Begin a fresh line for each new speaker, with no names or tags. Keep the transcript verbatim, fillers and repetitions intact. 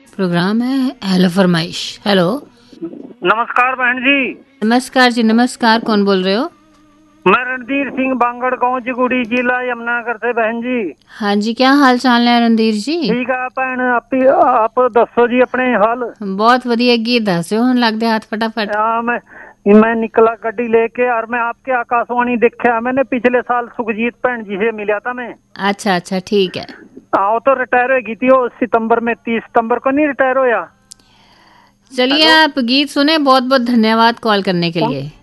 Programme है hello फरमाइश। Hello,
नमस्कार बहन जी।
नमस्कार जी, नमस्कार। कौन बोल रहे हो?
मैं रणधीर सिंह, बांगड़ गांव, जिगुड़ी जिला, यमुनानगर से बहन जी।
हाँ जी, क्या हाल चाल है रणधीर जी?
ठीक है भैन, आप आप दसो जी अपने हाल।
बहुत वधिया गीत दसो, हुण लगदे हाथ फटाफट।
हाँ, मैं मैं निकला गड्डी लेके और मैं आपके आकाशवाणी देखा। मैंने पिछले साल सुखजीत भैन जी से मिला था मैं।
अच्छा अच्छा, ठीक है।
हाँ, तो रिटायर हो गई थी वो सितंबर में, तीस सितंबर को नहीं रिटायर होया।
चलिए, आप गीत सुने। बहुत बहुत धन्यवाद कॉल करने के लिए।